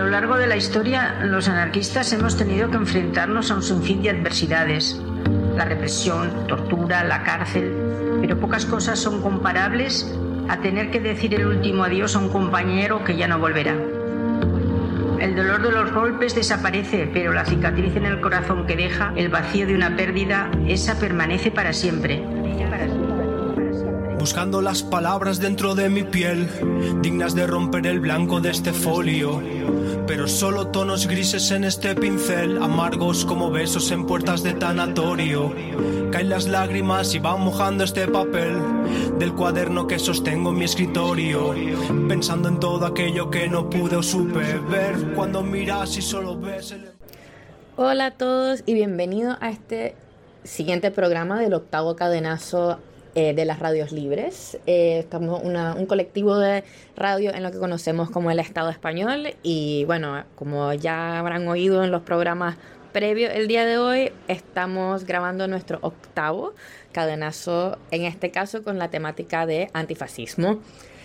lo largo de la historia, los anarquistas hemos tenido que enfrentarnos a un sinfín de adversidades. La represión, tortura, la cárcel. Pero pocas cosas son comparables a tener que decir el último adiós a un compañero que ya no volverá. El dolor de los golpes desaparece, pero la cicatriz en el corazón que deja, el vacío de una pérdida, esa permanece para siempre. Buscando las palabras dentro de mi piel, dignas de romper el blanco de este folio, pero solo tonos grises en este pincel, amargos como besos en puertas de tanatorio. Caen las lágrimas y van mojando este papel del cuaderno que sostengo en mi escritorio, pensando en todo aquello que no pude o supe ver cuando miras y solo ves el... Hola a todos y bienvenidos a este siguiente programa del octavo cadenazo de las radios libres. Estamos un colectivo de radio en lo que conocemos como el Estado español y bueno, como ya habrán oído en los programas previos, el día de hoy estamos grabando nuestro octavo cadenazo, en este caso con la temática de antifascismo.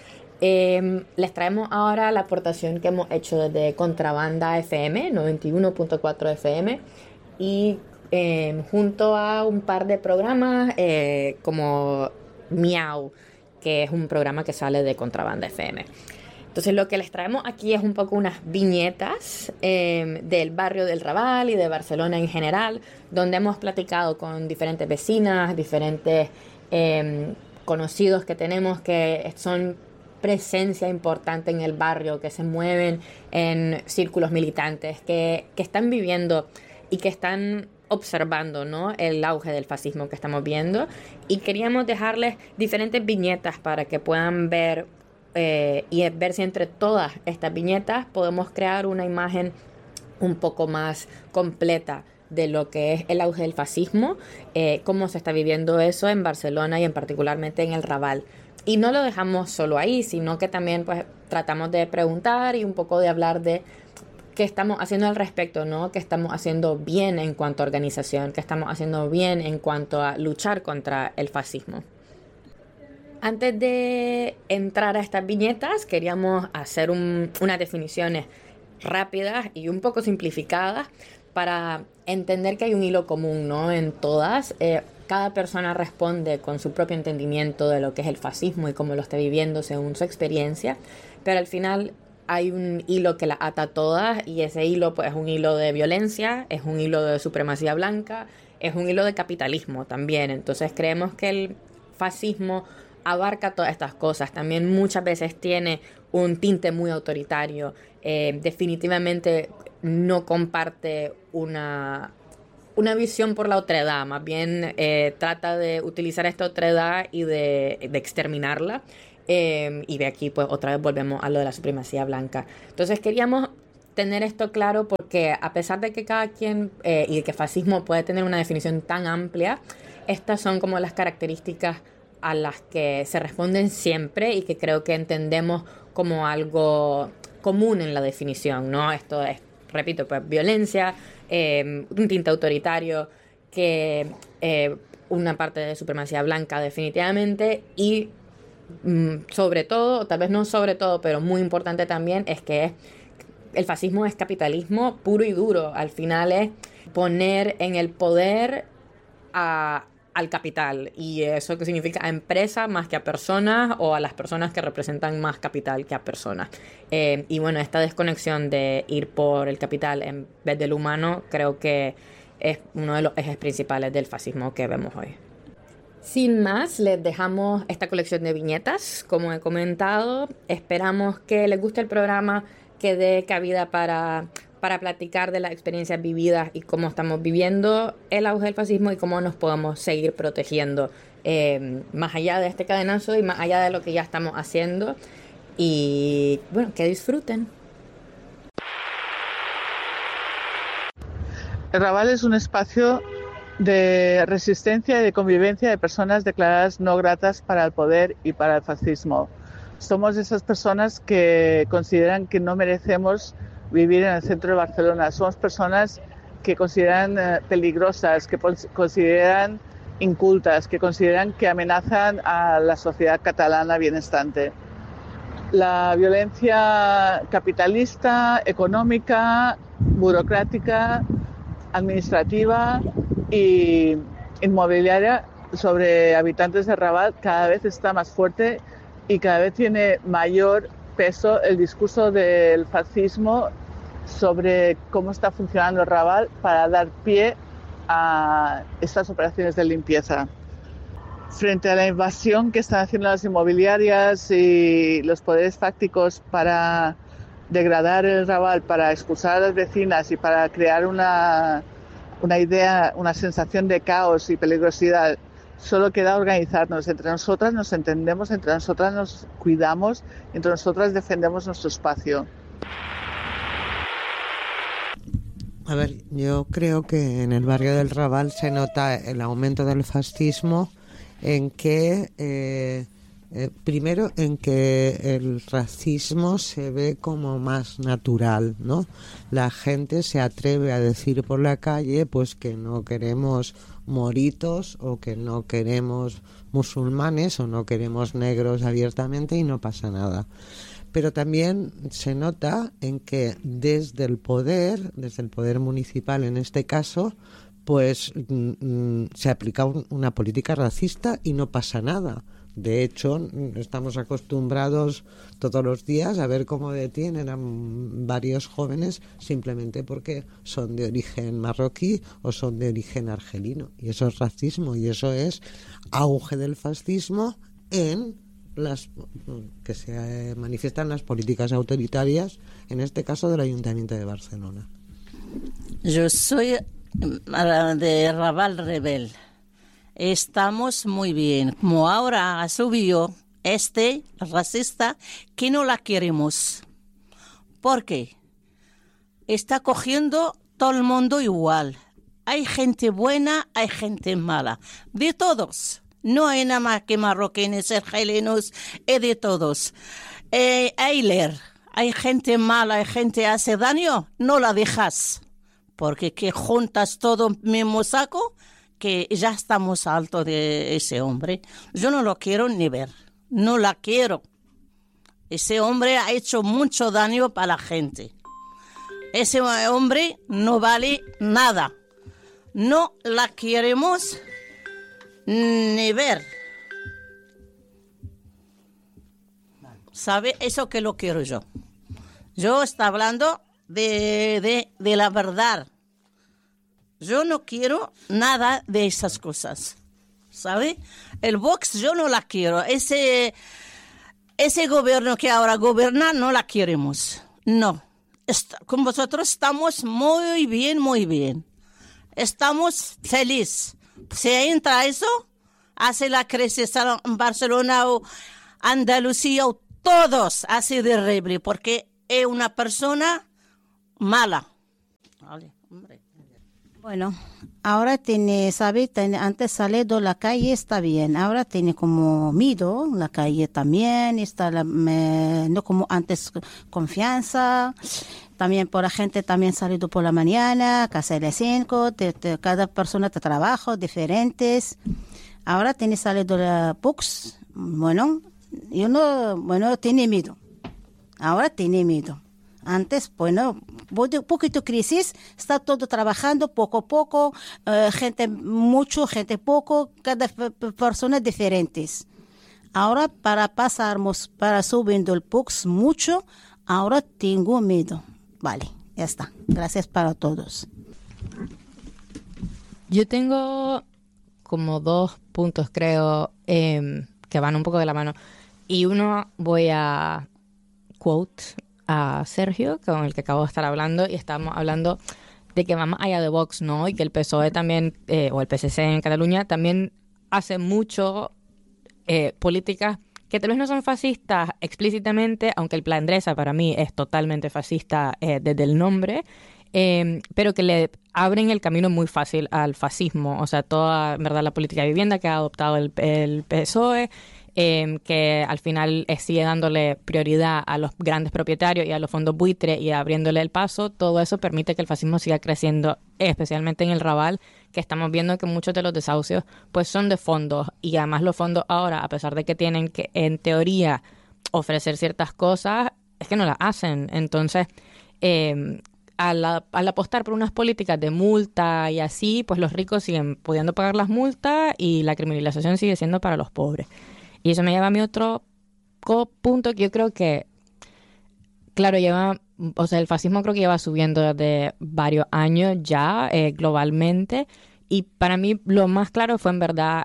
Les traemos ahora la aportación que hemos hecho desde Contrabanda FM 91.4 FM y junto a un par de programas como Miau, que es un programa que sale de Contrabanda FM. Entonces lo que les traemos aquí es un poco unas viñetas del barrio del Raval y de Barcelona en general, donde hemos platicado con diferentes vecinas, diferentes conocidos que tenemos que son presencia importante en el barrio, que se mueven en círculos militantes, que están viviendo y que están observando, ¿no?, el auge del fascismo que estamos viendo, y queríamos dejarles diferentes viñetas para que puedan ver y ver si entre todas estas viñetas podemos crear una imagen un poco más completa de lo que es el auge del fascismo, cómo se está viviendo eso en Barcelona y en particularmente en el Raval. Y no lo dejamos solo ahí, sino que también pues tratamos de preguntar y un poco de hablar de qué estamos haciendo al respecto, ¿no? Qué estamos haciendo bien en cuanto a organización, qué estamos haciendo bien en cuanto a luchar contra el fascismo. Antes de entrar a estas viñetas, queríamos hacer unas definiciones rápidas y un poco simplificadas para entender que hay un hilo común, ¿no?, en todas. Cada persona responde con su propio entendimiento de lo que es el fascismo y cómo lo está viviendo según su experiencia, pero al final hay un hilo que la ata a todas y ese hilo pues es un hilo de violencia, es un hilo de supremacía blanca, es un hilo de capitalismo también. Entonces creemos que el fascismo abarca todas estas cosas. También muchas veces tiene un tinte muy autoritario. Definitivamente no comparte una visión por la otredad, más bien trata de utilizar esta otredad y de exterminarla. Y de aquí pues otra vez volvemos a lo de la supremacía blanca. Entonces queríamos tener esto claro porque a pesar de que cada quien y de que fascismo puede tener una definición tan amplia, estas son como las características a las que se responden siempre y que creo que entendemos como algo común en la definición, ¿no? Esto es, repito, pues violencia, un tinte autoritario, que una parte de supremacía blanca definitivamente, y sobre todo, tal vez no sobre todo, pero muy importante también, es que el fascismo es capitalismo puro y duro. Al final es poner en el poder al capital, y eso que significa a empresas más que a personas, o a las personas que representan más capital que a personas. Y bueno, esta desconexión de ir por el capital en vez del humano creo que es uno de los ejes principales del fascismo que vemos hoy. Sin más, les dejamos esta colección de viñetas. Como he comentado, esperamos que les guste el programa, que dé cabida para platicar de las experiencias vividas y cómo estamos viviendo el auge del fascismo y cómo nos podemos seguir protegiendo más allá de este cadenazo y más allá de lo que ya estamos haciendo. Y bueno, que disfruten. El Raval es un espacio de resistencia y de convivencia de personas declaradas no gratas para el poder y para el fascismo. Somos esas personas que consideran que no merecemos vivir en el centro de Barcelona. Somos personas que consideran peligrosas, que consideran incultas, que consideran que amenazan a la sociedad catalana bienestante. la violencia capitalista, económica, burocrática, administrativa y inmobiliaria sobre habitantes de Raval cada vez está más fuerte y cada vez tiene mayor peso el discurso del fascismo sobre cómo está funcionando Raval para dar pie a estas operaciones de limpieza. Frente a la invasión que están haciendo las inmobiliarias y los poderes fácticos para degradar el Raval, para expulsar a las vecinas y para crear una idea, una sensación de caos y peligrosidad, solo queda organizarnos. Entre nosotras nos entendemos, entre nosotras nos cuidamos, entre nosotras defendemos nuestro espacio. A ver, yo creo que en el barrio del Raval se nota el aumento del fascismo en que, primero, en que el racismo se ve como más natural, ¿no? La gente se atreve a decir por la calle, pues, que no queremos moritos o que no queremos musulmanes o no queremos negros abiertamente y no pasa nada. Pero también se nota en que desde el poder municipal en este caso, pues se aplica una política racista y no pasa nada. De hecho, estamos acostumbrados todos los días a ver cómo detienen a varios jóvenes simplemente porque son de origen marroquí o son de origen argelino. Y eso es racismo y eso es auge del fascismo en las que se manifiestan las políticas autoritarias, en este caso del Ayuntamiento de Barcelona. Yo soy de Raval Rebel. Estamos muy bien. Como ahora ha subido racista, que no la queremos. ¿Por qué? Está cogiendo todo el mundo igual. Hay gente buena, hay gente mala. De todos. No hay nada más que marroquíes, argelinos, de todos. Hay gente mala, hay gente que hace daño, no la dejas. Porque que juntas todo en el mismo saco, que ya estamos alto de ese hombre. Yo no lo quiero ni ver, no la quiero. Ese hombre ha hecho mucho daño para la gente. Ese hombre no vale nada. No la queremos ni ver. ¿Sabe? Eso que lo quiero yo. Yo estoy hablando de la verdad. Yo no quiero nada de esas cosas. ¿Sabe? El Vox yo no la quiero. Ese gobierno que ahora gobierna no la queremos. No. Con vosotros estamos muy bien, muy bien. Estamos felices. Si entra eso, hace la crisis en Barcelona o Andalucía o todos hace terrible porque es una persona mala. Vale, hombre. Bueno, ahora tiene, ¿sabe? Antes sale de la calle está bien, ahora tiene como miedo, la calle también, está no como antes confianza. También por la gente también salido por la mañana, casi a las 5, cada persona de trabajo diferentes. Ahora tiene salido la PUX, bueno, tiene miedo. Ahora tiene miedo. Antes, bueno, poquito crisis, está todo trabajando poco a poco, gente mucho, gente poco, cada persona diferentes. Ahora para subiendo el PUX mucho, ahora tengo miedo. Vale, ya está. Gracias para todos. Yo tengo como 2 puntos, creo, que van un poco de la mano. Y uno voy a quote a Sergio, con el que acabo de estar hablando, y estamos hablando de que va más allá de Vox, ¿no? Y que el PSOE también, o el PSC en Cataluña, también hace mucho políticas que tal vez no son fascistas explícitamente, aunque el Plan Endesa para mí es totalmente fascista desde el nombre, pero que le abren el camino muy fácil al fascismo. O sea, toda, en verdad, la política de vivienda que ha adoptado el PSOE, que al final sigue dándole prioridad a los grandes propietarios y a los fondos buitre y abriéndole el paso, todo eso permite que el fascismo siga creciendo, especialmente en el Raval, que estamos viendo que muchos de los desahucios pues son de fondos, y además los fondos ahora, a pesar de que tienen que en teoría ofrecer ciertas cosas, es que no las hacen. Entonces, al apostar por unas políticas de multa y así, pues los ricos siguen pudiendo pagar las multas y la criminalización sigue siendo para los pobres. Y eso me lleva a mi otro punto, que yo creo que, claro, el fascismo creo que lleva subiendo desde varios años ya, globalmente, y para mí lo más claro fue en verdad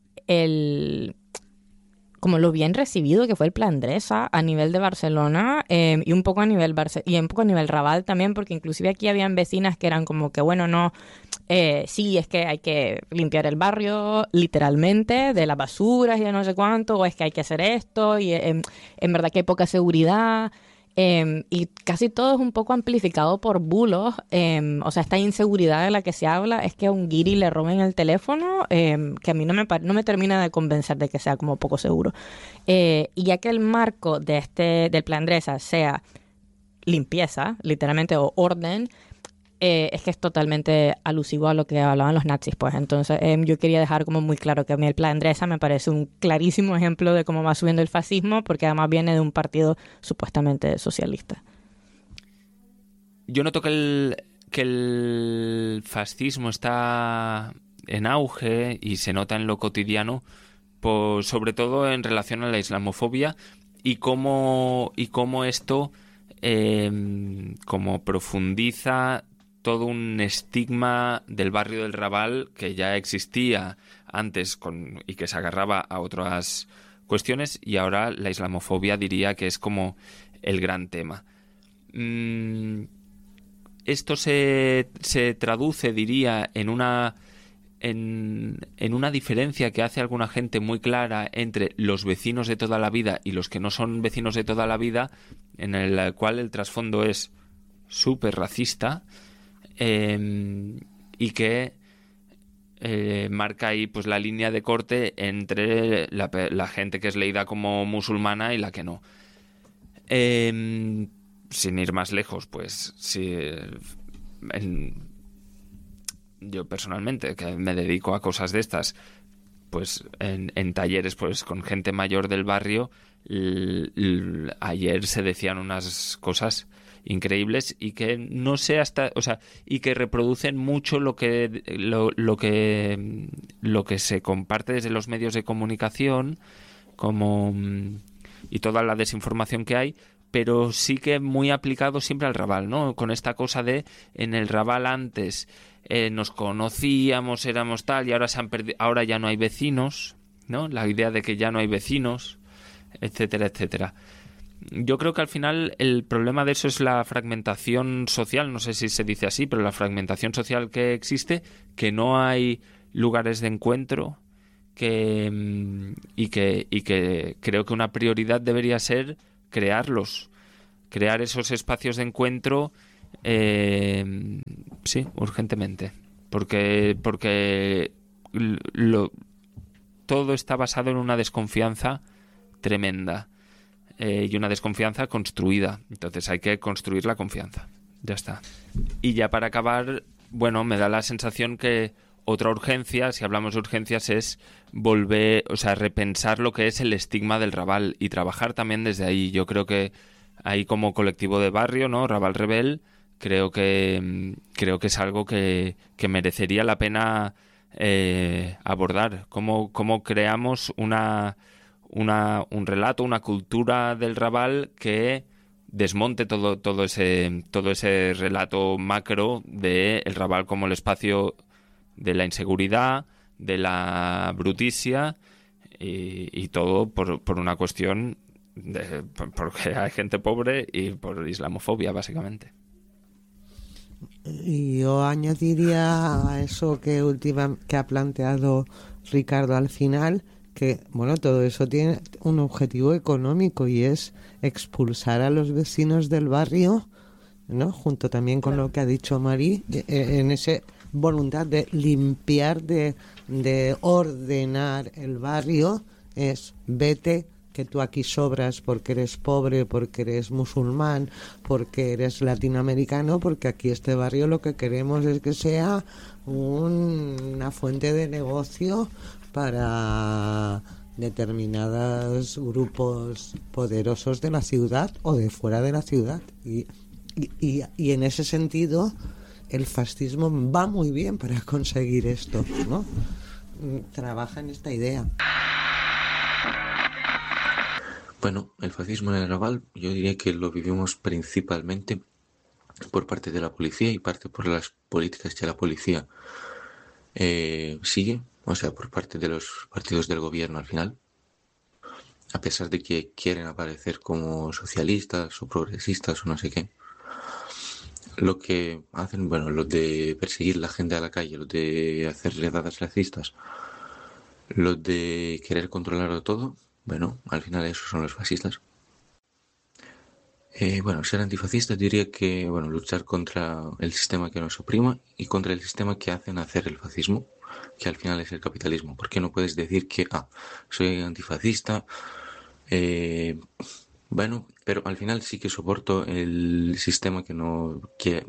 como lo bien recibido que fue el Plan Dresser a nivel de Barcelona, y un poco a nivel Raval también, porque inclusive aquí habían vecinas que eran como que, bueno, no, sí, es que hay que limpiar el barrio literalmente de las basuras y de no sé cuánto, o es que hay que hacer esto, y en verdad que hay poca seguridad. Y casi todo es un poco amplificado por bulos. O sea, esta inseguridad de la que se habla es que a un guiri le roben el teléfono, que a mí no me termina de convencer de que sea como poco seguro. Y ya que el marco del Plan Dresser sea limpieza, literalmente, o orden, es que es totalmente alusivo a lo que hablaban los nazis, pues. Entonces, yo quería dejar como muy claro que a mí el Plan Dresser me parece un clarísimo ejemplo de cómo va subiendo el fascismo, porque además viene de un partido supuestamente socialista. Yo noto que el fascismo está en auge y se nota en lo cotidiano, pues, sobre todo en relación a la islamofobia y cómo esto como profundiza todo un estigma del barrio del Raval que ya existía antes y que se agarraba a otras cuestiones, y ahora la islamofobia diría que es como el gran tema. Esto se traduce, diría, en una diferencia que hace alguna gente muy clara entre los vecinos de toda la vida y los que no son vecinos de toda la vida, en el cual el trasfondo es súper racista, y que marca ahí pues la línea de corte entre la gente que es leída como musulmana y la que no. Sin ir más lejos, pues sí, yo personalmente, que me dedico a cosas de estas, pues en talleres pues con gente mayor del barrio, ayer se decían unas cosas increíbles y que no sé y que reproducen mucho lo que se comparte desde los medios de comunicación, y toda la desinformación que hay, pero sí que muy aplicado siempre al Raval, ¿no? Con esta cosa de en el Raval antes nos conocíamos, éramos tal, y ahora ya no hay vecinos, ¿no? La idea de que ya no hay vecinos, etcétera, etcétera. Yo creo que al final el problema de eso es la fragmentación social, no sé si se dice así, pero la fragmentación social que existe, que no hay lugares de encuentro, y que creo que una prioridad debería ser crear esos espacios de encuentro, sí, urgentemente, porque todo está basado en una desconfianza tremenda, y una desconfianza construida. Entonces hay que construir la confianza. Ya está. Y ya para acabar, bueno, me da la sensación que otra urgencia, si hablamos de urgencias, es repensar lo que es el estigma del Raval y trabajar también desde ahí. Yo creo que ahí, como colectivo de barrio, ¿no? Raval Rebel, creo que es algo que merecería la pena abordar. ¿Cómo creamos un relato, una cultura del Raval que desmonte todo ese relato macro de el Raval como el espacio de la inseguridad, de la bruticia, y todo por una cuestión porque hay gente pobre y por islamofobia, básicamente. Y yo añadiría a eso que ha planteado Ricardo al final, que bueno, todo eso tiene un objetivo económico, y es expulsar a los vecinos del barrio, ¿no? Junto también con lo que ha dicho Mari, en esa voluntad de limpiar, de ordenar el barrio, es vete, que tú aquí sobras porque eres pobre, porque eres musulmán, porque eres latinoamericano, porque aquí este barrio lo que queremos es que sea una fuente de negocio para determinados grupos poderosos de la ciudad o de fuera de la ciudad. Y en ese sentido el fascismo va muy bien para conseguir esto, ¿no? Trabaja en esta idea. Bueno, el fascismo en el Raval yo diría que lo vivimos principalmente por parte de la policía y parte por las políticas que la policía sigue, o sea, por parte de los partidos del gobierno al final, a pesar de que quieren aparecer como socialistas o progresistas o no sé qué. Lo que hacen, bueno, lo de perseguir la gente a la calle, lo de hacer redadas racistas, lo de querer controlarlo todo, bueno, al final esos son los fascistas. Bueno, ser antifascista diría que, bueno, luchar contra el sistema que nos oprima y contra el sistema que hace nacer el fascismo, que al final es el capitalismo. Porque no puedes decir que, soy antifascista, bueno, pero al final sí que soporto el sistema que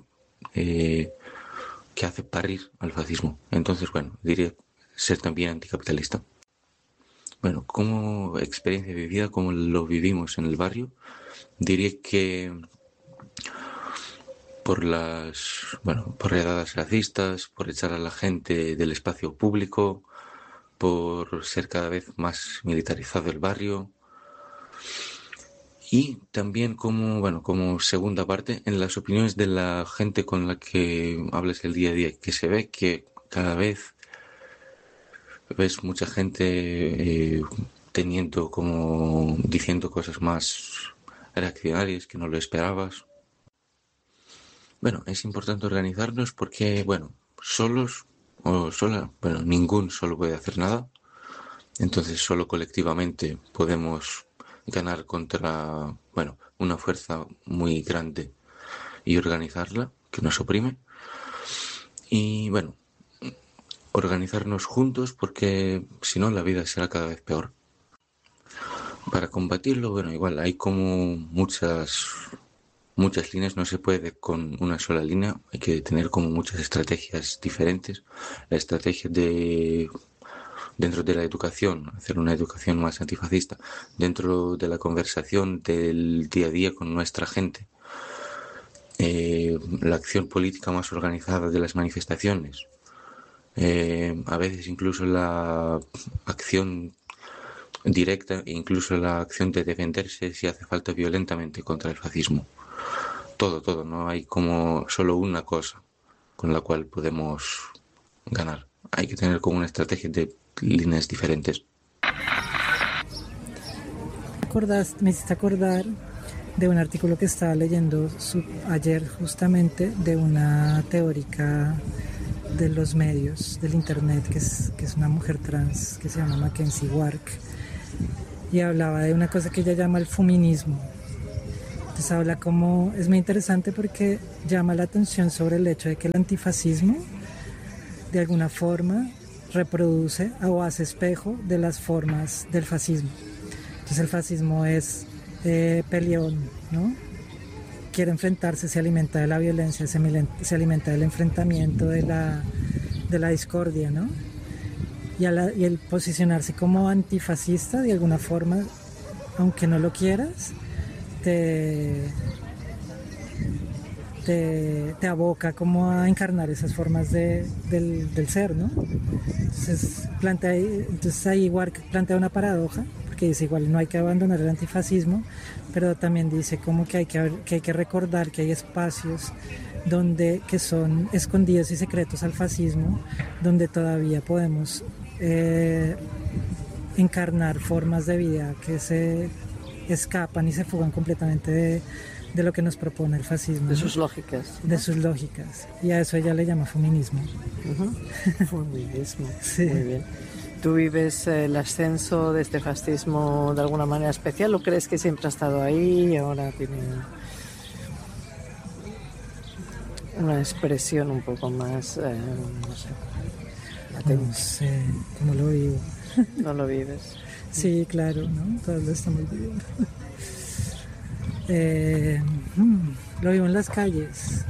hace parir al fascismo. Entonces, bueno, diría ser también anticapitalista. Bueno, como experiencia vivida, como lo vivimos en el barrio, diría que por redadas racistas, por echar a la gente del espacio público, por ser cada vez más militarizado el barrio. Y también como segunda parte, en las opiniones de la gente con la que hablas el día a día, que se ve que cada vez ves mucha gente diciendo cosas más reaccionarias que no lo esperabas. Bueno, es importante organizarnos porque, solos o sola, ningún solo puede hacer nada. Entonces solo colectivamente podemos ganar contra, una fuerza muy grande y organizarla, que nos oprime. Y organizarnos juntos porque si no la vida será cada vez peor. Para combatirlo, igual hay como muchas líneas, no se puede con una sola línea, hay que tener como muchas estrategias diferentes. La estrategia dentro de la educación, hacer una educación más antifascista, dentro de la conversación del día a día con nuestra gente, la acción política más organizada de las manifestaciones, a veces incluso la acción directa e incluso la acción de defenderse si hace falta violentamente contra el fascismo. Todo, no hay como solo una cosa con la cual podemos ganar. Hay que tener como una estrategia de líneas diferentes. Me hiciste acordar de un artículo que estaba leyendo ayer justamente de una teórica de los medios, del internet, que es una mujer trans que se llama Mackenzie Wark, y hablaba de una cosa que ella llama el feminismo. Entonces habla como, es muy interesante porque llama la atención sobre el hecho de que el antifascismo de alguna forma reproduce o hace espejo de las formas del fascismo. Entonces el fascismo es peleón, ¿no? Quiere enfrentarse, se alimenta de la violencia, se alimenta del enfrentamiento, de la discordia, ¿no? Y el posicionarse como antifascista, de alguna forma, aunque no lo quieras, te aboca como a encarnar esas formas del ser, ¿no? Entonces ahí Wark plantea una paradoja, porque dice igual no hay que abandonar el antifascismo, pero también dice como que hay que recordar que hay espacios que son escondidos y secretos al fascismo, donde todavía podemos encarnar formas de vida que se escapan y se fugan completamente de lo que nos propone el fascismo. De sus lógicas. De sus lógicas. Y a eso ella le llama feminismo. Feminismo. Sí. Muy bien. ¿Tú vives el ascenso de este fascismo de alguna manera especial o crees que siempre ha estado ahí y ahora tiene una expresión un poco más, no sé cómo lo vivo? ¿No lo vives? Sí, claro, ¿no? Todos lo estamos viviendo. Lo vivo en las calles,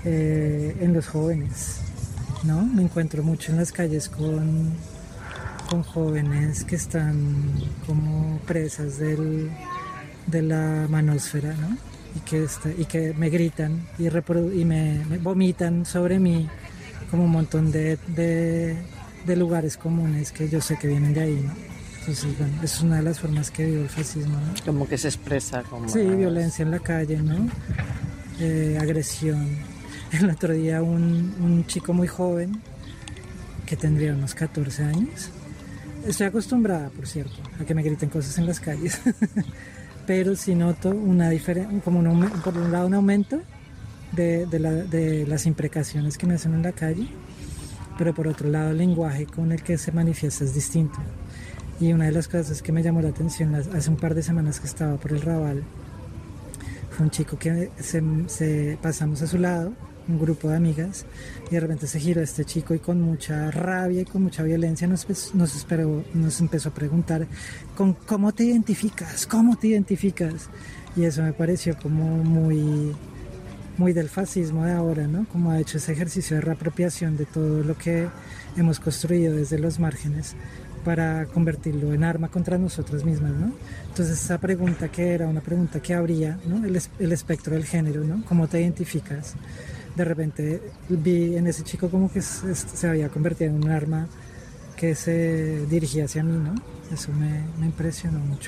en los jóvenes, ¿no? Me encuentro mucho en las calles con con jóvenes que están como presas de la manósfera, ¿no? Y que me gritan y me vomitan sobre mí como un montón de lugares comunes que yo sé que vienen de ahí, ¿no? Entonces, bueno, es una de las formas que vivo el fascismo, ¿no? Como que se expresa como... Sí, violencia en la calle, ¿no? Agresión. El otro día un chico muy joven, que tendría unos 14 años. Estoy acostumbrada, por cierto, a que me griten cosas en las calles. Pero sí noto una diferencia, como por un lado un aumento de las imprecaciones que me hacen en la calle, pero por otro lado el lenguaje con el que se manifiesta es distinto. Y una de las cosas que me llamó la atención hace un par de semanas que estaba por el Raval, fue un chico que pasamos a su lado, un grupo de amigas, y de repente se giró este chico y con mucha rabia y con mucha violencia nos empezó a preguntar ¿cómo te identificas? ¿Cómo te identificas? Y eso me pareció como muy del fascismo de ahora, ¿no? Como ha hecho ese ejercicio de reapropiación de todo lo que hemos construido desde los márgenes para convertirlo en arma contra nosotras mismas, ¿no? Entonces esa pregunta que era una pregunta que abría, ¿no? el espectro del género, ¿no? ¿Cómo te identificas? De repente vi en ese chico como que se había convertido en un arma que se dirigía hacia mí, ¿no? Eso me impresionó mucho.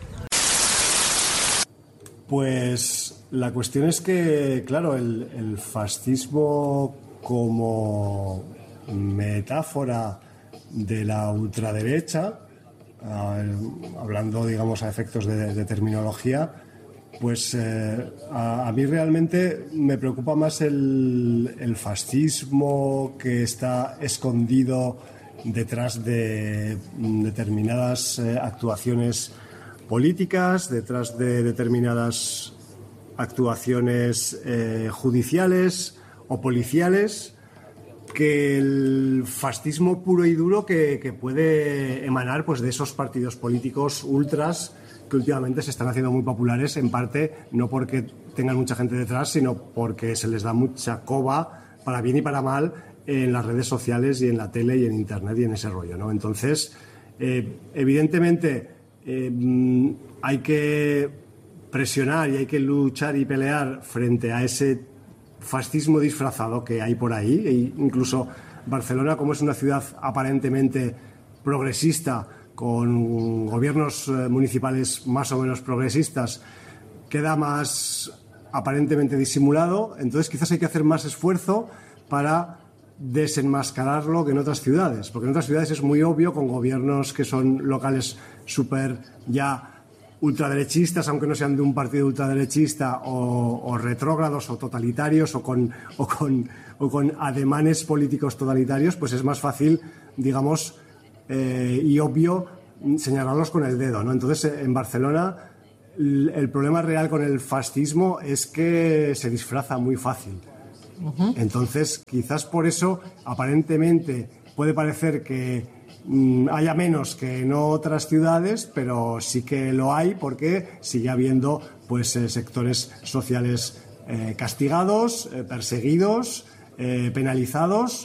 Pues la cuestión es que, claro, el fascismo como metáfora de la ultraderecha, hablando, digamos, a efectos de terminología, pues a mí realmente me preocupa más el fascismo que está escondido detrás de determinadas actuaciones políticas, detrás de determinadas actuaciones judiciales o policiales, que el fascismo puro y duro que puede emanar pues de esos partidos políticos ultras que últimamente se están haciendo muy populares, en parte no porque tengan mucha gente detrás, sino porque se les da mucha coba, para bien y para mal, en las redes sociales y en la tele y en internet y en ese rollo, ¿no? Entonces, evidentemente hay que presionar y hay que luchar y pelear frente a ese fascismo disfrazado que hay por ahí, e incluso Barcelona, como es una ciudad aparentemente progresista, con gobiernos municipales más o menos progresistas, queda más aparentemente disimulado. Entonces quizás hay que hacer más esfuerzo para desenmascararlo que en otras ciudades, porque en otras ciudades es muy obvio, con gobiernos que son locales súper ya ultraderechistas, aunque no sean de un partido ultraderechista, o retrógrados o totalitarios o con ademanes políticos totalitarios, pues es más fácil, digamos, y obvio señalarlos con el dedo, ¿no? Entonces, en Barcelona el problema real con el fascismo es que se disfraza muy fácil. Entonces, quizás por eso, aparentemente, puede parecer que haya menos que en otras ciudades, pero sí que lo hay, porque sigue habiendo pues sectores sociales castigados, perseguidos, penalizados,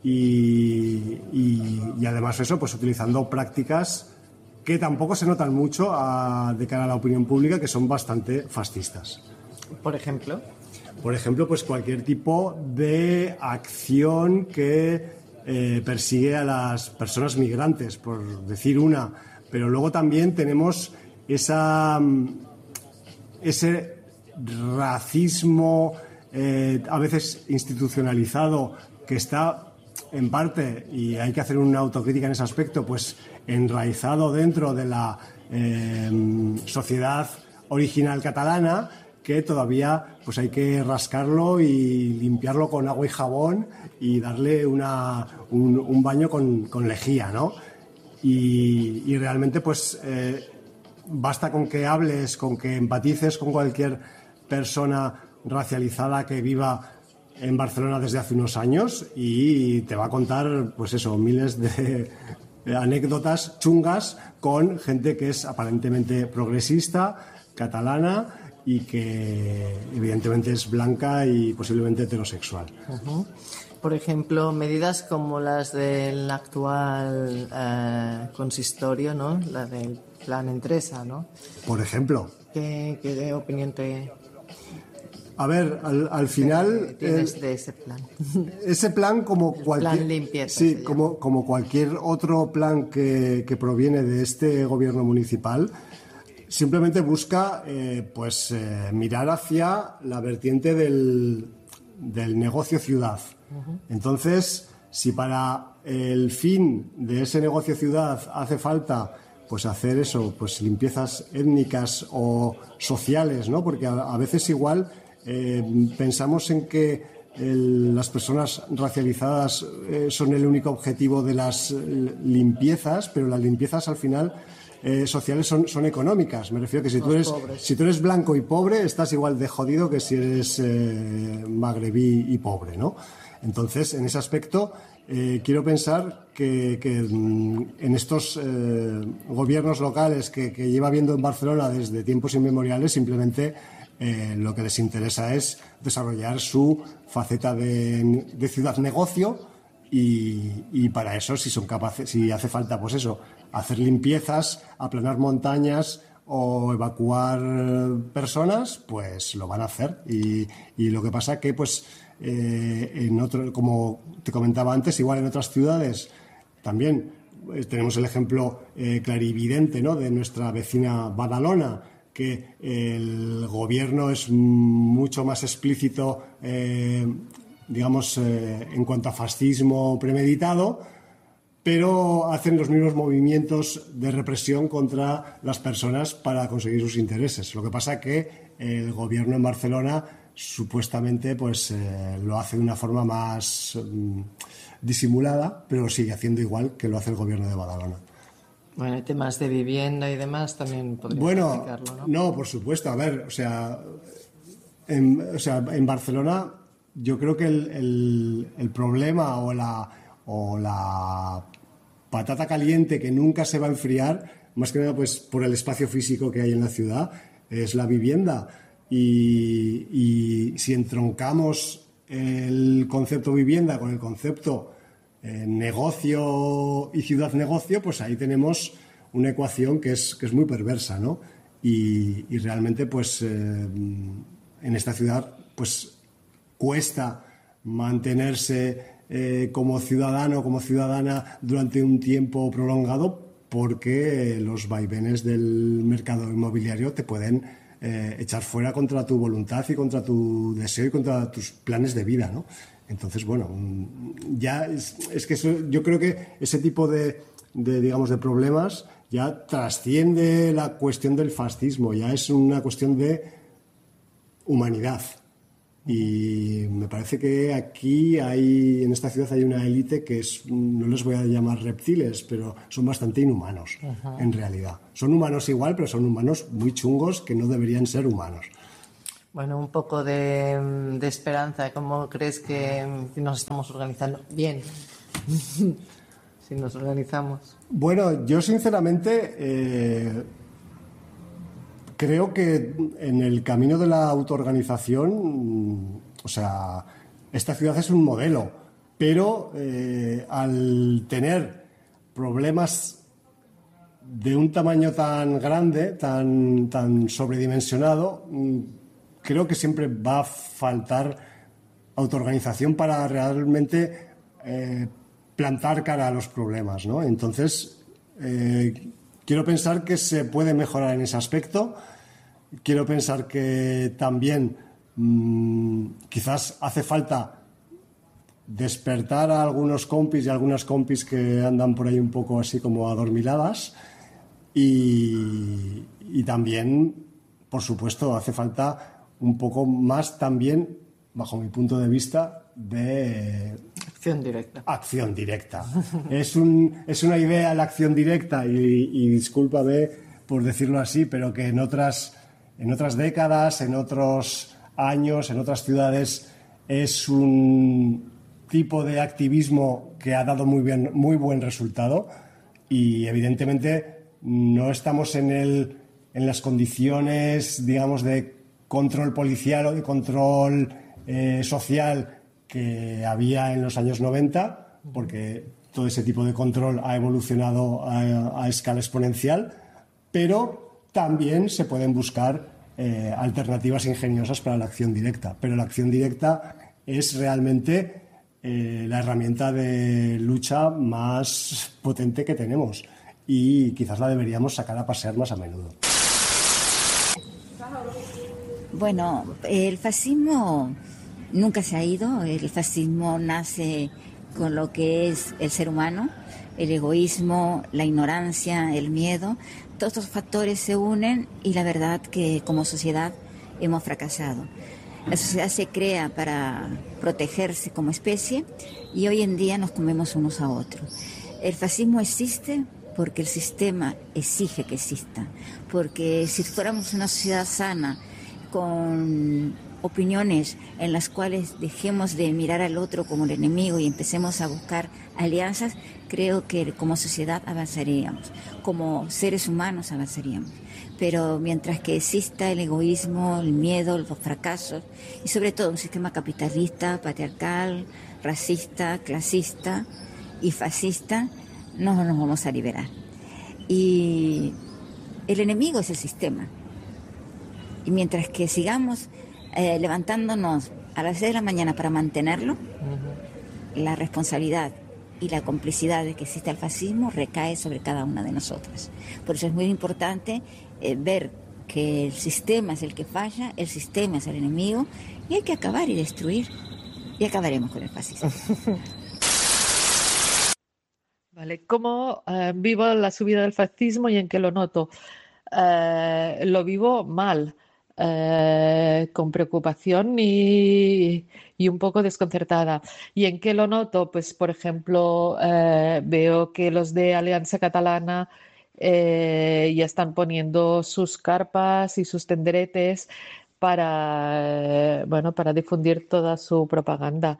y además eso, pues utilizando prácticas que tampoco se notan mucho de cara a la opinión pública, que son bastante fascistas. Por ejemplo, pues cualquier tipo de acción que persigue a las personas migrantes, por decir una, pero luego también tenemos ese racismo a veces institucionalizado, que está en parte, y hay que hacer una autocrítica en ese aspecto, pues enraizado dentro de la sociedad original catalana, que todavía pues hay que rascarlo y limpiarlo con agua y jabón y darle un baño con lejía, ¿no? Y realmente pues basta con que hables, con que empatices con cualquier persona racializada que viva en Barcelona desde hace unos años, y te va a contar pues eso, miles de anécdotas chungas con gente que es aparentemente progresista, catalana, y que evidentemente es blanca y posiblemente heterosexual. Uh-huh. Por ejemplo, medidas como las del actual consistorio, ¿no? La del plan Entresa, ¿no? Por ejemplo. ¿Qué opinión te... A ver, al final... tienes de ese plan? Ese plan, como cualquier... Plan limpieza. Sí, como cualquier otro plan que proviene de este gobierno municipal, simplemente busca mirar hacia la vertiente del negocio ciudad. Uh-huh. Entonces, si para el fin de ese negocio ciudad hace falta pues hacer eso, pues limpiezas étnicas o sociales, ¿no? Porque a veces igual pensamos en que las personas racializadas son el único objetivo de las limpiezas, pero las limpiezas al final sociales son económicas. Me refiero que si tú eres blanco y pobre, estás igual de jodido que si eres magrebí y pobre, ¿no? Entonces, en ese aspecto, quiero pensar que en estos gobiernos locales que lleva habiendo en Barcelona desde tiempos inmemoriales, simplemente lo que les interesa es desarrollar su faceta de ciudad-negocio y para eso, si son capaces, si hace falta, pues eso, hacer limpiezas, aplanar montañas o evacuar personas, pues lo van a hacer. Y lo que pasa que, pues, como te comentaba antes, igual en otras ciudades también tenemos el ejemplo clarividente, ¿no?, de nuestra vecina Badalona, que el gobierno es mucho más explícito, digamos, en cuanto a fascismo premeditado, pero hacen los mismos movimientos de represión contra las personas para conseguir sus intereses. Lo que pasa es que el gobierno en Barcelona supuestamente pues lo hace de una forma más disimulada, pero sigue haciendo igual que lo hace el gobierno de Badalona. Bueno, hay temas de vivienda y demás también podríamos explicarlo, ¿no? No, por supuesto. A ver, en Barcelona yo creo que el problema o la patata caliente que nunca se va a enfriar, más que nada pues por el espacio físico que hay en la ciudad, es la vivienda. Y si entroncamos el concepto vivienda con el concepto negocio y ciudad-negocio, pues ahí tenemos una ecuación que es muy perversa, ¿no? Y realmente, pues, en esta ciudad, pues, cuesta mantenerse como ciudadano, como ciudadana durante un tiempo prolongado, porque los vaivenes del mercado inmobiliario te pueden echar fuera contra tu voluntad y contra tu deseo y contra tus planes de vida, ¿no? Entonces, bueno, ya es que yo creo que ese tipo de problemas ya trasciende la cuestión del fascismo, ya es una cuestión de humanidad. Y me parece que aquí en esta ciudad hay una élite que no les voy a llamar reptiles, pero son bastante inhumanos. Ajá. En realidad. Son humanos igual, pero son humanos muy chungos que no deberían ser humanos. Bueno, un poco de esperanza. ¿Cómo crees que nos estamos organizando? Bien, si nos organizamos. Bueno, yo sinceramente creo que en el camino de la autoorganización, esta ciudad es un modelo, pero al tener problemas de un tamaño tan grande, tan sobredimensionado, creo que siempre va a faltar autoorganización para realmente plantar cara a los problemas, ¿no? Entonces, quiero pensar que se puede mejorar en ese aspecto. Quiero pensar que también quizás hace falta despertar a algunos compis y algunas compis que andan por ahí un poco así como adormiladas. Y también, por supuesto, hace falta un poco más también, bajo mi punto de vista, de acción directa. Es una idea la acción directa y discúlpame por decirlo así, pero que en otras décadas, en otros años, en otras ciudades es un tipo de activismo que ha dado muy buen resultado y evidentemente no estamos en las condiciones, digamos, de control policial o de control social que había en los años 90, porque todo ese tipo de control ha evolucionado a escala exponencial, pero también se pueden buscar alternativas ingeniosas para la acción directa. Pero la acción directa es realmente la herramienta de lucha más potente que tenemos y quizás la deberíamos sacar a pasear más a menudo. Bueno, el fascismo nunca se ha ido. El fascismo nace con lo que es el ser humano, el egoísmo, la ignorancia, el miedo. Todos estos factores se unen y la verdad que como sociedad hemos fracasado. La sociedad se crea para protegerse como especie y hoy en día nos comemos unos a otros. El fascismo existe porque el sistema exige que exista, porque si fuéramos una sociedad sana, con opiniones en las cuales dejemos de mirar al otro como el enemigo y empecemos a buscar alianzas, creo que como sociedad avanzaríamos, como seres humanos avanzaríamos. Pero mientras que exista el egoísmo, el miedo, los fracasos y sobre todo un sistema capitalista, patriarcal, racista, clasista y fascista, no nos vamos a liberar. Y el enemigo es el sistema. Y mientras que sigamos levantándonos a las 6 de la mañana para mantenerlo, la responsabilidad y la complicidad de que existe el fascismo recae sobre cada una de nosotras. Por eso es muy importante ver que el sistema es el que falla, el sistema es el enemigo y hay que acabar y destruir y acabaremos con el fascismo. Vale, ¿cómo vivo la subida del fascismo y en qué lo noto? Lo vivo mal. Con preocupación y un poco desconcertada. ¿Y en qué lo noto? Pues, por ejemplo, veo que los de Alianza Catalana ya están poniendo sus carpas y sus tenderetes para difundir toda su propaganda.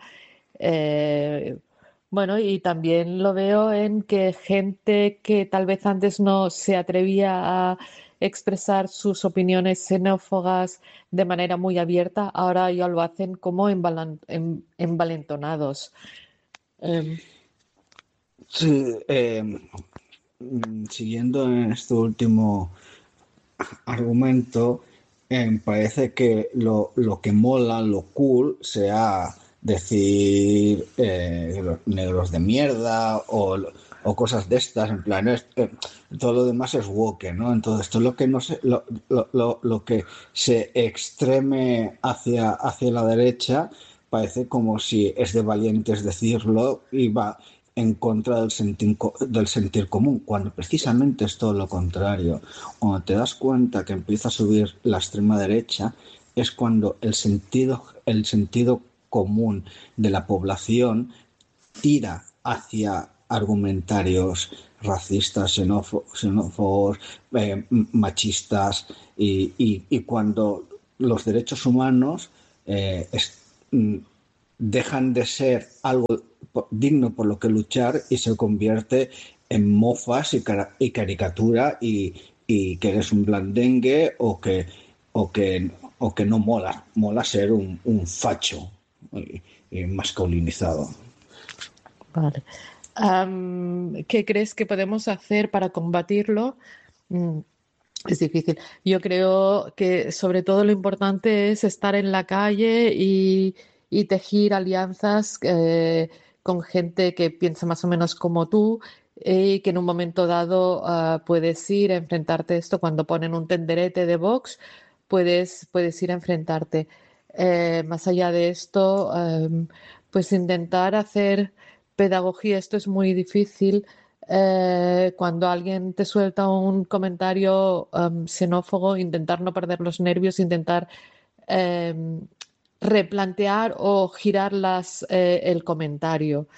Bueno, y también lo veo en que gente que tal vez antes no se atrevía a expresar sus opiniones xenófobas de manera muy abierta, ahora ya lo hacen como envalentonados. Sí, siguiendo en este último argumento, parece que lo que mola, lo cool, sea decir los negros de mierda o cosas de estas, en plan, todo lo demás es woke, ¿no? Entonces, todo lo que no se, lo que se extreme hacia la derecha parece como si es de valientes decirlo y va en contra del sentir común, cuando precisamente es todo lo contrario. Cuando te das cuenta que empieza a subir la extrema derecha, es cuando el sentido común de la población tira hacia argumentarios racistas, xenófobos, machistas y cuando los derechos humanos dejan de ser algo digno por lo que luchar y se convierte en mofas y caricatura y que eres un blandengue o que no mola ser un facho y masculinizado. Vale. ¿Qué crees que podemos hacer para combatirlo? Es difícil. Yo creo que sobre todo lo importante es estar en la calle y tejer alianzas con gente que piensa más o menos como tú y que en un momento dado puedes ir a enfrentarte a esto. Cuando ponen un tenderete de Vox, puedes ir a enfrentarte. Más allá de esto, pues intentar hacer pedagogía. Esto es muy difícil. Cuando alguien te suelta un comentario xenófobo, intentar no perder los nervios, intentar replantear o girar el comentario.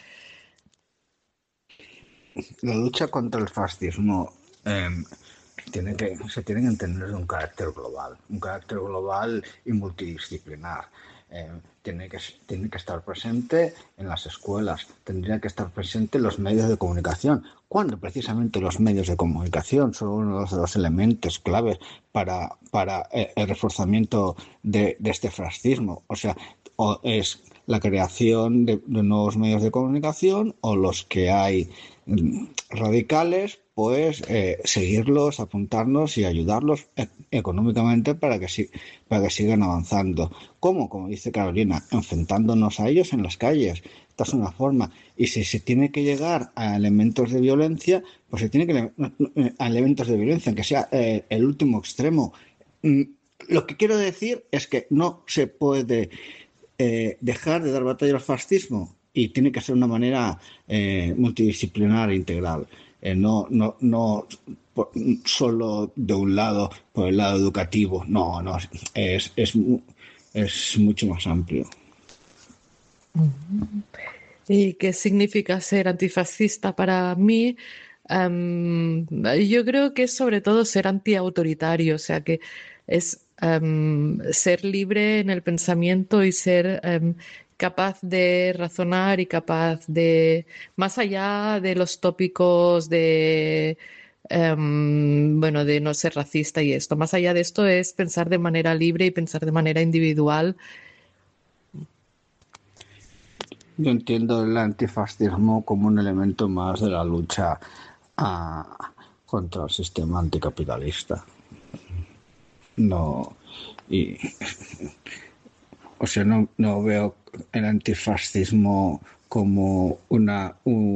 La lucha contra el fascismo se tiene que entender de un carácter global y multidisciplinar. tiene que estar presente en las escuelas, tendría que estar presente en los medios de comunicación, cuando precisamente los medios de comunicación son uno de los elementos claves para el reforzamiento de este fascismo. O sea, o es la creación de nuevos medios de comunicación, o los que hay radicales, pues seguirlos, apuntarnos y ayudarlos económicamente para que sigan avanzando. ¿Cómo? Como dice Carolina, enfrentándonos a ellos en las calles. Esta es una forma. Y si se tiene que llegar a elementos de violencia, pues se tiene que a elementos de violencia, aunque sea el último extremo. Lo que quiero decir es que no se puede dejar de dar batalla al fascismo, y tiene que ser de una manera multidisciplinar e integral. No solo de un lado, por el lado educativo. No, es mucho más amplio. ¿Y qué significa ser antifascista para mí? Yo creo que es sobre todo ser antiautoritario, o sea que es ser libre en el pensamiento y ser capaz de razonar y capaz de, más allá de los tópicos de de no ser racista y esto, más allá de esto es pensar de manera libre y pensar de manera individual. Yo entiendo el antifascismo como un elemento más de la lucha contra el sistema anticapitalista. No veo el antifascismo como una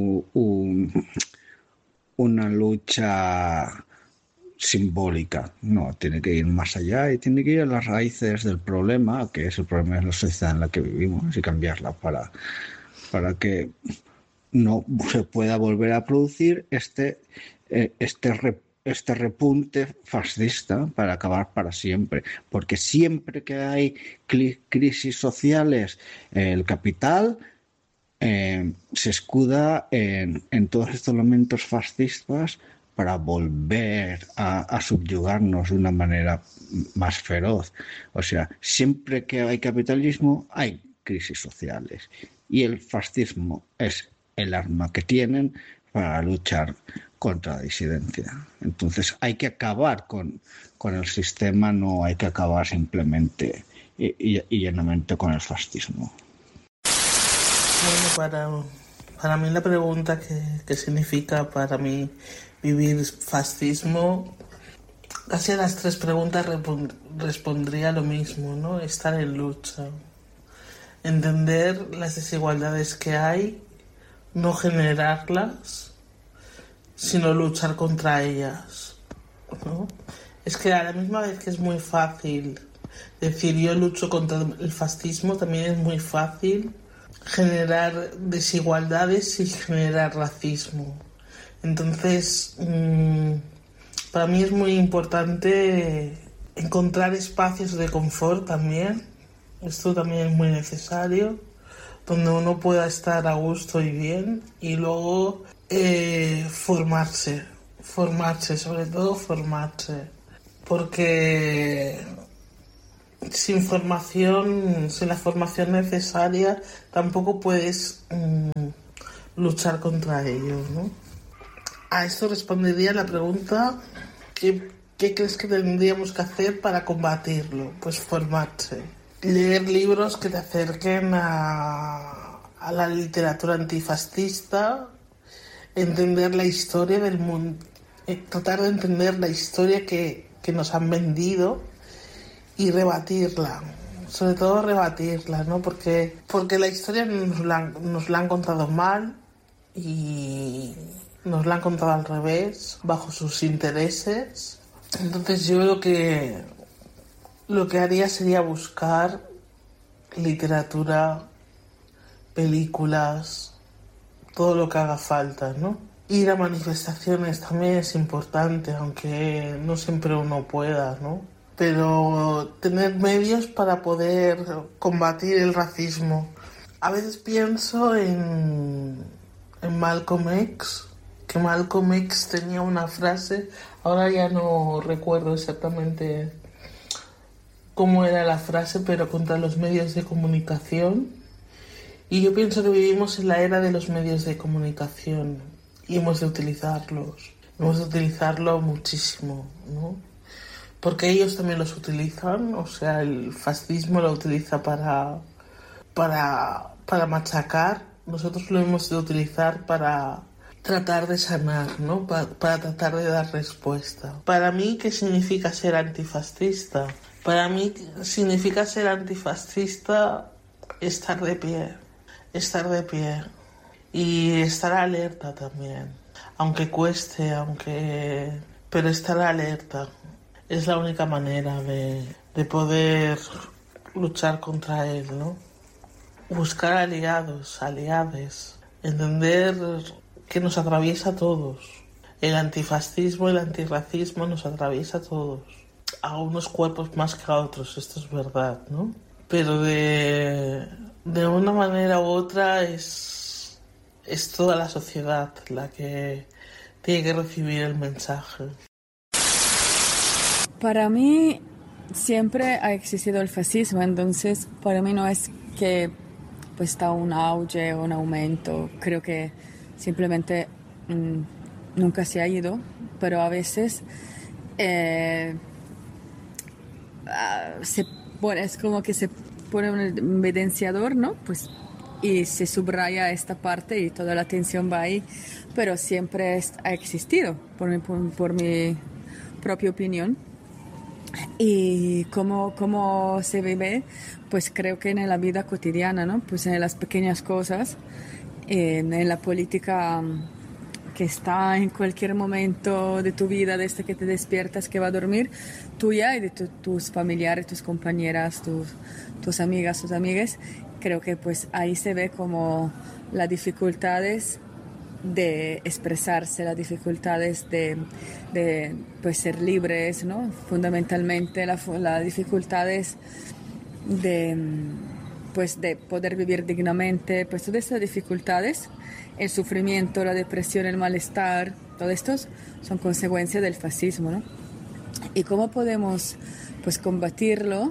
lucha simbólica. No, tiene que ir más allá y tiene que ir a las raíces del problema, que es el problema de la sociedad en la que vivimos, y cambiarla para que no se pueda volver a producir este repunte fascista, para acabar para siempre. Porque siempre que hay crisis sociales, el capital se escuda en todos estos elementos fascistas para volver a subyugarnos de una manera más feroz. O sea, siempre que hay capitalismo hay crisis sociales, y el fascismo es el arma que tienen para luchar contra la disidencia. Entonces hay que acabar con el sistema, no hay que acabar simplemente y llanamente con el fascismo. Bueno, para mí la pregunta que significa para mí vivir fascismo, casi a las tres preguntas respondría lo mismo, ¿no? Estar en lucha, entender las desigualdades que hay, no generarlas, sino luchar contra ellas, ¿no? Es que a la misma vez que es muy fácil decir yo lucho contra el fascismo, también es muy fácil generar desigualdades y generar racismo. Entonces, para mí es muy importante encontrar espacios de confort también. Esto también es muy necesario, donde uno pueda estar a gusto y bien, y luego formarse, sobre todo formarse, porque sin la formación necesaria, tampoco puedes luchar contra ellos, ¿no? A esto respondería la pregunta: ¿qué crees que tendríamos que hacer para combatirlo? Pues formarse, leer libros que te acerquen a la literatura antifascista, entender la historia del mundo, tratar de entender la historia que nos han vendido y rebatirla, sobre todo rebatirla, ¿no? Porque la historia nos la han contado mal y nos la han contado al revés, bajo sus intereses. Entonces yo lo que haría sería buscar literatura, películas, todo lo que haga falta, ¿no? Ir a manifestaciones también es importante, aunque no siempre uno pueda, ¿no? Pero tener medios para poder combatir el racismo. A veces pienso en Malcolm X, que Malcolm X tenía una frase, ahora ya no recuerdo exactamente cómo era la frase, pero contra los medios de comunicación. Y yo pienso que vivimos en la era de los medios de comunicación y hemos de utilizarlos. Hemos de utilizarlo muchísimo, ¿no? Porque ellos también los utilizan, o sea, el fascismo lo utiliza para machacar. Nosotros lo hemos de utilizar para tratar de sanar, ¿no? Para tratar de dar respuesta. Para mí, ¿qué significa ser antifascista? Para mí significa ser antifascista estar de pie y estar alerta también, aunque cueste, pero estar alerta es la única manera de poder luchar contra él, ¿no? Buscar aliados, entender que nos atraviesa a todos. El antifascismo y el antirracismo nos atraviesa a todos. A unos cuerpos más que a otros, esto es verdad, ¿no? Pero de una manera u otra es toda la sociedad la que tiene que recibir el mensaje. Para mí siempre ha existido el fascismo, entonces para mí no es que pues está un auge o un aumento, creo que simplemente nunca se ha ido, pero a veces es como que se pone un evidenciador, ¿no? Pues, y se subraya esta parte y toda la atención va ahí, pero siempre ha existido, por mi propia opinión. Y cómo se vive, pues creo que en la vida cotidiana, ¿no? Pues en las pequeñas cosas, en la política que está en cualquier momento de tu vida, desde que te despiertas, que va a dormir, tuya y de tus familiares, tus compañeras, tus amigas, tus amigues. Creo que pues ahí se ve como las dificultades de expresarse, las dificultades de pues ser libres, ¿no? Fundamentalmente las dificultades de poder vivir dignamente, pues todas estas dificultades, el sufrimiento, la depresión, el malestar, todo esto son consecuencias del fascismo, ¿no? ¿Y cómo podemos pues combatirlo?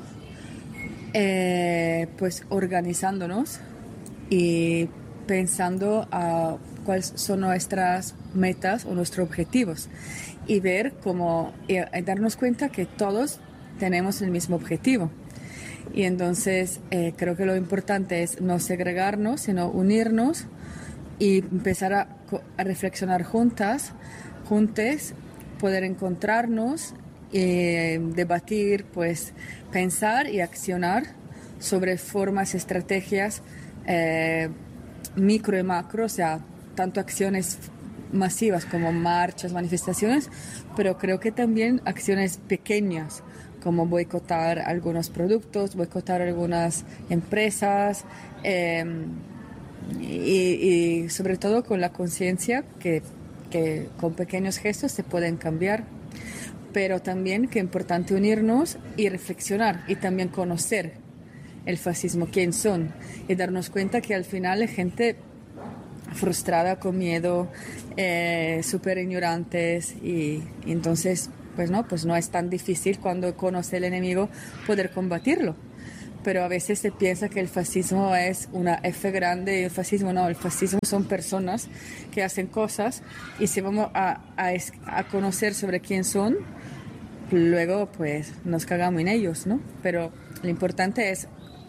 Pues organizándonos y pensando a cuáles son nuestras metas o nuestros objetivos y ver cómo darnos cuenta que todos tenemos el mismo objetivo. Y entonces creo que lo importante es no segregarnos, sino unirnos y empezar a reflexionar juntos, poder encontrarnos, debatir, pues pensar y accionar sobre formas, estrategias micro y macro, o sea, tanto acciones masivas como marchas, manifestaciones, pero creo que también acciones pequeñas, como boicotar algunos productos, boicotar algunas empresas, y sobre todo con la conciencia que con pequeños gestos se pueden cambiar, pero también que es importante unirnos y reflexionar y también conocer el fascismo, quién son, y darnos cuenta que al final es gente frustrada, con miedo, súper ignorantes, y entonces pues no es tan difícil cuando conoce el enemigo poder combatirlo. Pero a veces se piensa que el fascismo es una F grande, y el fascismo no, el fascismo son personas que hacen cosas, y si vamos a conocer sobre quién son, luego pues nos cagamos en ellos, ¿no? Pero lo importante es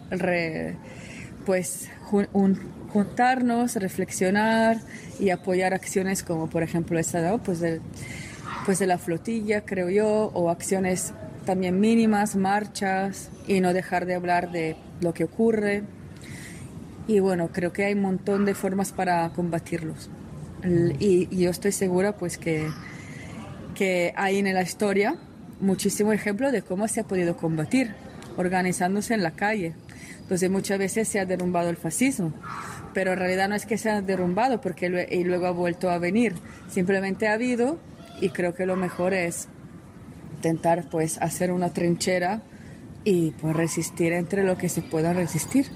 juntarnos, reflexionar y apoyar acciones como por ejemplo esta, ¿no? Pues de la flotilla, creo yo, o acciones también mínimas, marchas, y no dejar de hablar de lo que ocurre. Y bueno, creo que hay un montón de formas para combatirlos. Y yo estoy segura pues que hay en la historia muchísimo ejemplo de cómo se ha podido combatir, organizándose en la calle. Entonces muchas veces se ha derrumbado el fascismo, pero en realidad no es que se ha derrumbado y luego ha vuelto a venir, simplemente ha habido, y creo que lo mejor es intentar pues hacer una trinchera y pues resistir entre lo que se pueda resistir.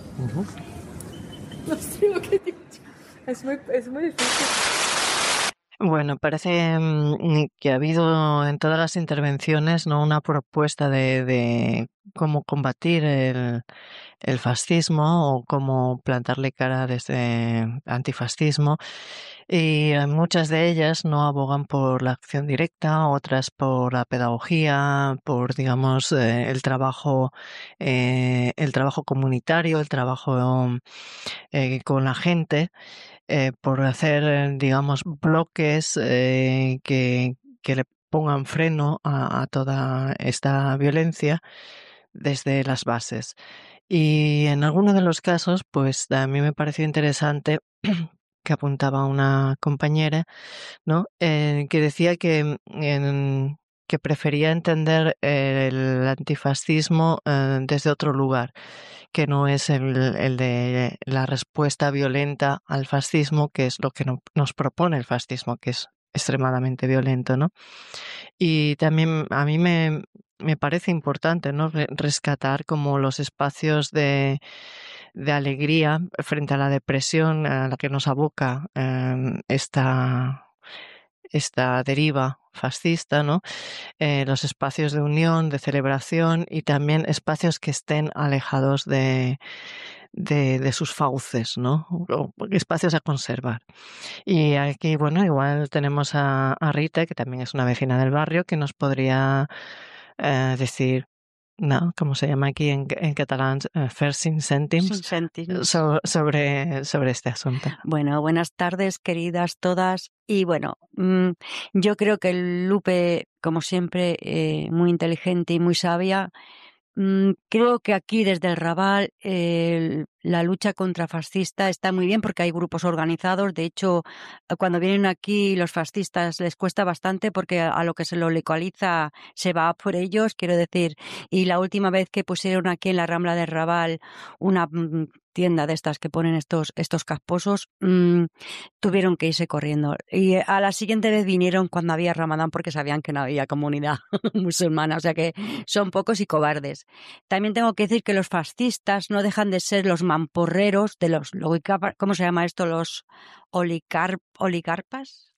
No sé lo que he dicho, es muy difícil. Bueno, parece que ha habido en todas las intervenciones, ¿no?, una propuesta de cómo combatir el fascismo o cómo plantarle cara desde antifascismo, y muchas de ellas no abogan por la acción directa, otras por la pedagogía, por, digamos, el trabajo comunitario, el trabajo con la gente. Por hacer, digamos, bloques que le pongan freno a toda esta violencia desde las bases. Y en algunos de los casos, pues a mí me pareció interesante que apuntaba una compañera, ¿no?, que decía que prefería entender el antifascismo desde otro lugar, que no es el de la respuesta violenta al fascismo, que es lo que nos propone el fascismo, que es extremadamente violento, ¿no? Y también a mí me parece importante, ¿no?, rescatar como los espacios de alegría frente a la depresión a la que nos aboca esta deriva fascista, ¿no? Los espacios de unión, de celebración y también espacios que estén alejados de sus fauces, ¿no? O espacios a conservar. Y aquí, bueno, igual tenemos a Rita, que también es una vecina del barrio, que nos podría decir, no, ¿cómo se llama aquí en catalán? First cèntims, sobre este asunto. Bueno, buenas tardes, queridas todas. Y bueno, yo creo que Lupe, como siempre, muy inteligente y muy sabia, creo que aquí desde el Raval la lucha contrafascista está muy bien porque hay grupos organizados. De hecho, cuando vienen aquí los fascistas les cuesta bastante porque a lo que se lo localiza se va por ellos, quiero decir. Y la última vez que pusieron aquí en la Rambla del Raval una tienda de estas que ponen estos casposos, tuvieron que irse corriendo. Y a la siguiente vez vinieron cuando había Ramadán porque sabían que no había comunidad musulmana, o sea que son pocos y cobardes. También tengo que decir que los fascistas no dejan de ser los mamporreros de los, ¿cómo se llama esto? Los oligarcas.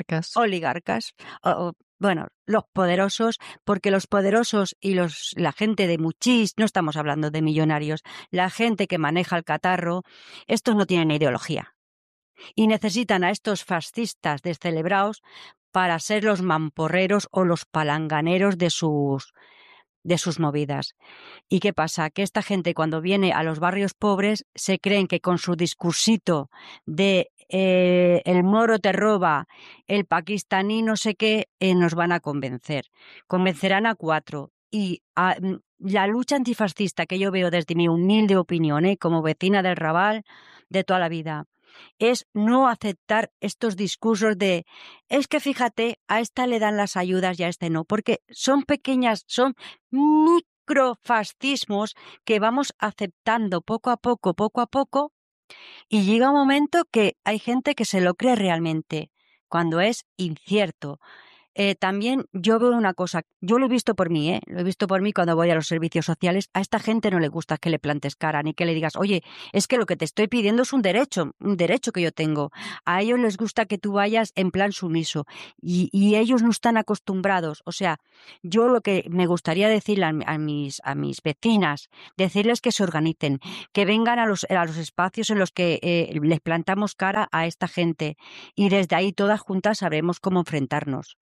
Bueno, los poderosos, porque los poderosos y la gente de muchis, no estamos hablando de millonarios, la gente que maneja el catarro, estos no tienen ideología. Y necesitan a estos fascistas descelebrados para ser los mamporreros o los palanganeros de sus movidas. ¿Y qué pasa? Que esta gente cuando viene a los barrios pobres se creen que con su discursito de el moro te roba, el pakistaní no sé qué, nos van a convencer. Convencerán a 4. Y la lucha antifascista que yo veo desde mi humilde opinión, como vecina del Raval de toda la vida, es no aceptar estos discursos de es que fíjate, a esta le dan las ayudas y a este no, porque son pequeñas, son microfascismos que vamos aceptando poco a poco, y llega un momento que hay gente que se lo cree realmente, cuando es incierto. También yo veo una cosa, yo lo he visto por mí, cuando voy a los servicios sociales. A esta gente no le gusta que le plantes cara ni que le digas, oye, es que lo que te estoy pidiendo es un derecho que yo tengo. A ellos les gusta que tú vayas en plan sumiso y ellos no están acostumbrados. O sea, yo lo que me gustaría decirle a mis vecinas, decirles que se organicen, que vengan a los espacios en los que les plantamos cara a esta gente y desde ahí todas juntas sabremos cómo enfrentarnos.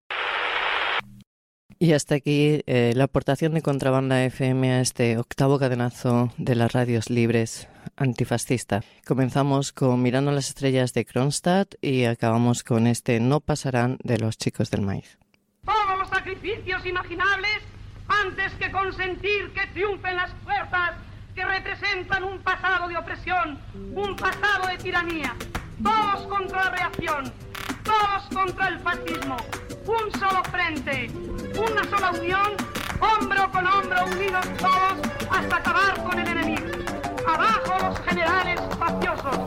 Y hasta aquí la aportación de Contrabanda FM a este 8º cadenazo de las radios libres antifascista. Comenzamos con Mirando las estrellas de Kronstadt y acabamos con este No pasarán de los Chicos del Maíz. Todos los sacrificios imaginables antes que consentir que triunfen las fuerzas que representan un pasado de opresión, un pasado de tiranía. Todos contra la reacción, todos contra el fascismo. Un solo frente, una sola unión, hombro con hombro, unidos todos hasta acabar con el enemigo. Abajo los generales faciosos.